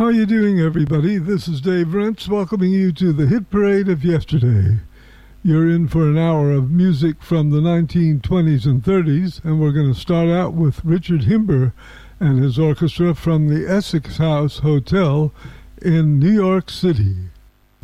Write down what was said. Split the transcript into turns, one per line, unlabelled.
How are you doing, everybody? This is Dave Rentz welcoming you to the Hit Parade of Yesterday. You're in for an hour of music from the 1920s and 30s, and we're going to start out with Richard Himber and his orchestra from the Essex House Hotel in New York City.